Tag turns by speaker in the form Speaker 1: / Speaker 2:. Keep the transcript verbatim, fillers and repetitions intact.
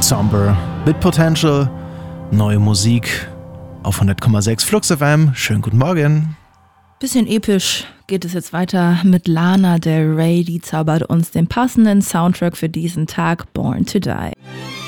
Speaker 1: Somber mit Potential. Neue Musik auf hundert Komma sechs Flux F M. Schönen guten Morgen.
Speaker 2: Bisschen episch geht es jetzt weiter mit Lana Del Rey. Die zaubert uns den passenden Soundtrack für diesen Tag, Born to Die.